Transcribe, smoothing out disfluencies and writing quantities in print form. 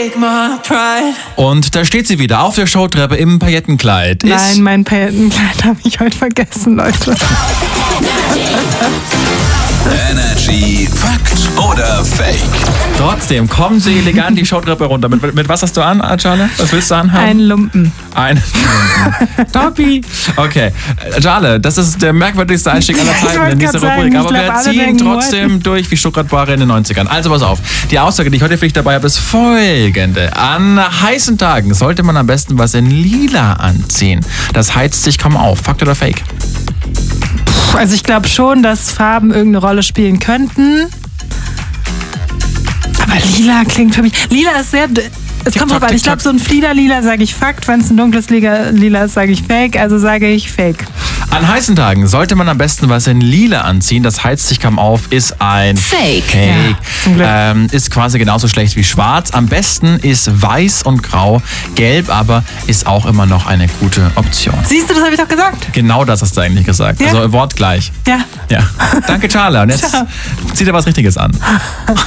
Und da steht sie wieder auf der Showtreppe im Paillettenkleid. Nein, mein Paillettenkleid habe ich heute vergessen, Leute. Energy Fakt oder Fake? Trotzdem kommen sie elegant die Showtreppe runter. Mit was hast du an, Ajale? Was willst du anhaben? Ein Lumpen. Ein Lumpen. Topi. Okay. Ajale, das ist der merkwürdigste Einstieg aller Zeiten in diese Rubrik. Aber wir ziehen trotzdem durch wie Stuttgart-Ware in den 90ern. Also pass auf. Die Aussage, die ich heute für dich dabei habe, ist folgende. An heißen Tagen sollte man am besten was in Lila anziehen. Das heizt sich kaum auf. Fakt oder Fake? Also ich glaube schon, dass Farben irgendeine Rolle spielen könnten. Aber lila klingt für mich... Lila ist sehr... Es kommt drauf an. Ich glaube, so ein Fliederlila sage ich Fakt. Wenn es ein dunkles Lila ist, sage ich Fake. Also sage ich Fake. An heißen Tagen sollte man am besten was in Lila anziehen. Das heizt sich kaum auf, ist ein Fake. Fake. Ja, ist quasi genauso schlecht wie schwarz. Am besten ist weiß und grau. Gelb aber ist auch immer noch eine gute Option. Siehst du, das habe ich doch gesagt. Genau das hast du eigentlich gesagt. Ja. Also wortgleich. Ja. Ja. Danke, Charla. Und jetzt zieht er was Richtiges an.